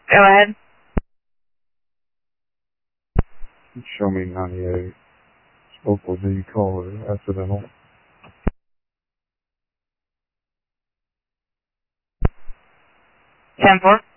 Go ahead. Show me 98. Spoke with the caller, accidental. Ten four.